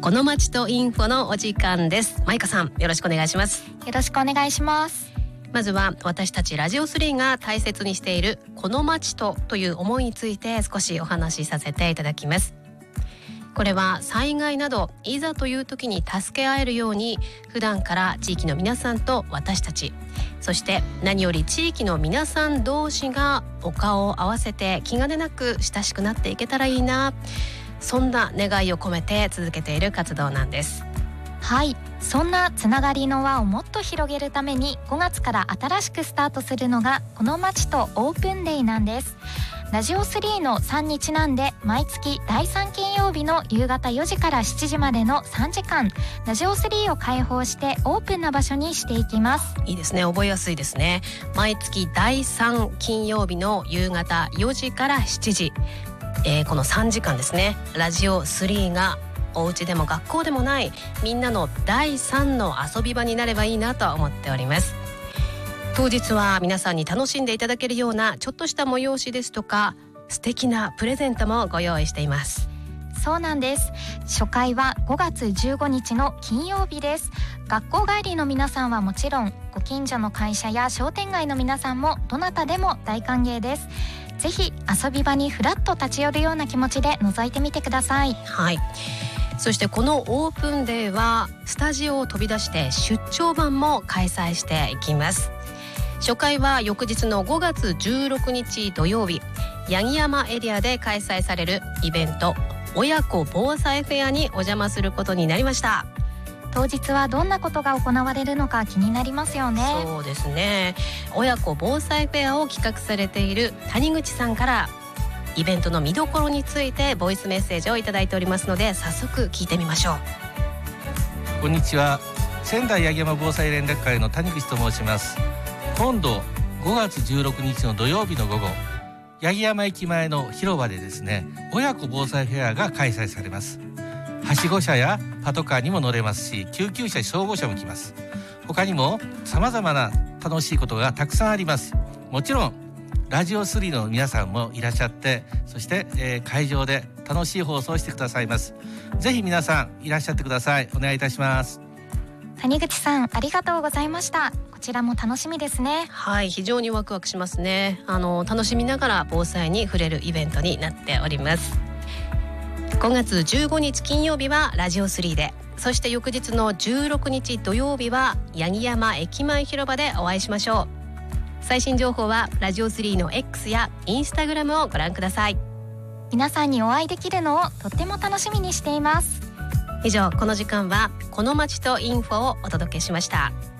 この街とインフォのお時間です。マイカさん、よろしくお願いします。 よろしくお願いします。 まずは私たちラジオ3が大切にしているこの街という思いについて少しお話しさせていただきます。これは災害などいざという時に助け合えるように、普段から地域の皆さんと私たち、そして何より地域の皆さん同士がお顔を合わせて気兼ねなく親しくなっていけたらいいな、そんな願いを込めて続けている活動なんです。 はい、そんなつながりの輪をもっと広げるために5月から新しくスタートするのがこの街とオープンデイなんです。ラジオ3の3にちなんで、毎月第3金曜日の夕方4時から7時までの3時間、ラジオ3を開放してオープンな場所にしていきます。 いいですね、覚えやすいですね。毎月第3金曜日の夕方4時から7時、この3時間ですね、ラジオ3がお家でも学校でもないみんなの第3の遊び場になればいいなと思っております。当日は皆さんに楽しんでいただけるようなちょっとした催しですとか、素敵なプレゼントもご用意しています。 そうなんです。初回は5月15日の金曜日です。学校帰りの皆さんはもちろん、ご近所の会社や商店街の皆さんもどなたでも大歓迎です。ぜひ遊び場にフラッと立ち寄るような気持ちで覗いてみてください。 はい、そしてこのオープンデーはスタジオを飛び出して出張版も開催していきます。初回は翌日の5月16日土曜日、八木山エリアで開催されるイベント、親子防災フェアにお邪魔することになりました。 当日はどんなことが行われるのか気になりますよね。 そうですね、親子防災フェアを企画されている谷口さんからイベントの見どころについてボイスメッセージをいただいておりますので、早速聞いてみましょう。 こんにちは、仙台八木山防災連絡会の谷口と申します。今度5月16日の土曜日の午後、八木山駅前の広場でですね、親子防災フェアが開催されます。はしご車やパトカーにも乗れますし、救急車、消防車も来ます。他にも様々な楽しいことがたくさんあります。もちろんラジオ3の皆さんもいらっしゃって、そして、会場で楽しい放送をしてくださいます。ぜひ皆さんいらっしゃってください。お願いいたします。 谷口さん、ありがとうございました。こちらも楽しみですね。 はい、非常にワクワクしますね。楽しみながら防災に触れるイベントになっております。5月15日金曜日はラジオ3で、そして翌日の16日土曜日は八木山駅前広場でお会いしましょう。最新情報はラジオ3の X やインスタグラムをご覧ください。 皆さんにお会いできるのをとっても楽しみにしています。 以上、この時間はこの街とインフォをお届けしました。